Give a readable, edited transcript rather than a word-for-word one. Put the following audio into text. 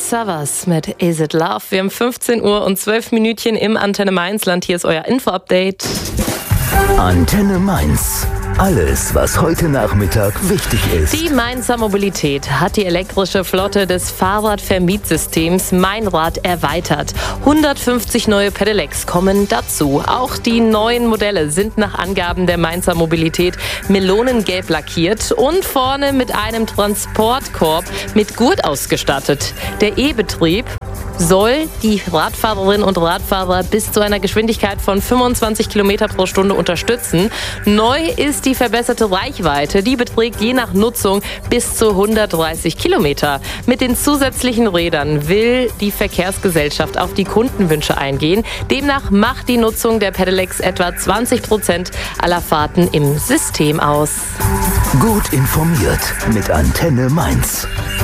Savas mit Is It Love? Wir haben 15 Uhr und 12 Minütchen im Antenne Mainz-Land. Hier ist euer Info-Update. Antenne Mainz. Alles, was heute Nachmittag wichtig ist. Die Mainzer Mobilität hat die elektrische Flotte des Fahrradvermietsystems Meinrad erweitert. 150 neue Pedelecs kommen dazu. Auch die neuen Modelle sind nach Angaben der Mainzer Mobilität melonengelb lackiert und vorne mit einem Transportkorb mit Gurt ausgestattet. Der E-Betrieb soll die Radfahrerinnen und Radfahrer bis zu einer Geschwindigkeit von 25 Kilometer pro Stunde unterstützen. Neu ist die verbesserte Reichweite. Die beträgt je nach Nutzung bis zu 130 Kilometer. Mit den zusätzlichen Rädern will die Verkehrsgesellschaft auf die Kundenwünsche eingehen. Demnach macht die Nutzung der Pedelecs etwa 20% aller Fahrten im System aus. Gut informiert mit Antenne Mainz.